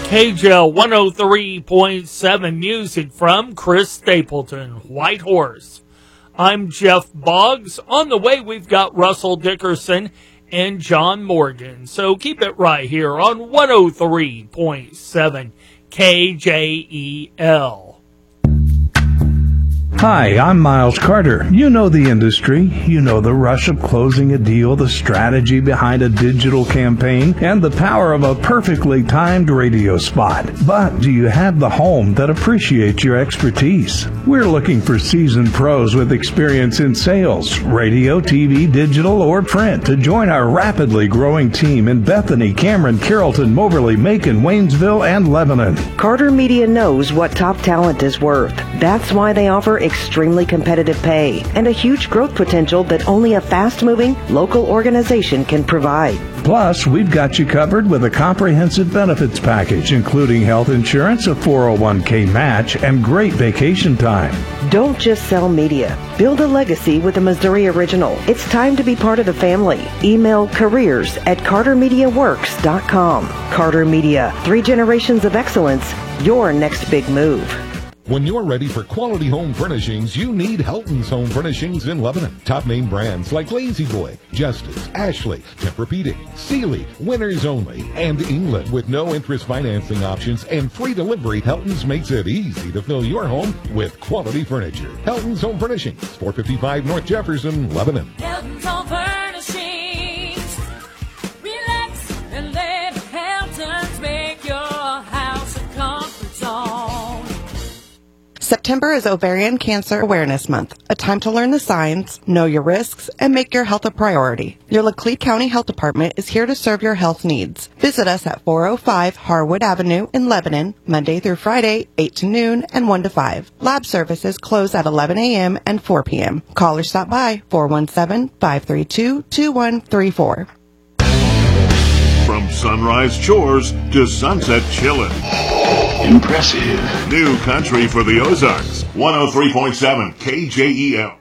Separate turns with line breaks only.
KJL 103.7 music from Chris Stapleton, White Horse. I'm Jeff Boggs. On the way, we've got Russell Dickerson and John Morgan. So keep it right here on 103.7 KJEL.
Hi, I'm Miles Carter. You know the industry. You know the rush of closing a deal, the strategy behind a digital campaign, and the power of a perfectly timed radio spot. But do you have the home that appreciates your expertise? We're looking for seasoned pros with experience in sales, radio, TV, digital, or print to join our rapidly growing team in Bethany, Cameron, Carrollton, Moberly, Macon, Waynesville, and Lebanon.
Carter Media knows what top talent is worth. That's why they offer extremely competitive pay and a huge growth potential that only a fast-moving local organization can provide.
Plus, we've got you covered with a comprehensive benefits package, including health insurance, a 401k match, and great vacation time.
Don't just sell media. Build a legacy with a Missouri original. It's time to be part of the family. Email careers@cartermediaworks.com. Carter Media, 3 generations of excellence, your next big move.
When you're ready for quality home furnishings, you need Helton's Home Furnishings in Lebanon. Top name brands like Lazy Boy, Justice, Ashley, Tempur-Pedic, Sealy, Winners Only, and England. With no interest financing options and free delivery, Helton's makes it easy to fill your home with quality furniture. Helton's Home Furnishings, 455 North Jefferson, Lebanon.
Helton's Home Furnishings. Relax and let Helton's make your house a comfort zone.
September is Ovarian Cancer Awareness Month, a time to learn the signs, know your risks, and make your health a priority. Your Laclede County Health Department is here to serve your health needs. Visit us at 405 Harwood Avenue in Lebanon, Monday through Friday, 8 to noon and 1 to 5. Lab services close at 11 a.m. and 4 p.m. Call or stop by 417-532-2134.
From Sunrise Chores to Sunset Chillin'.
Impressive.
New country for the Ozarks. 103.7 KJEL.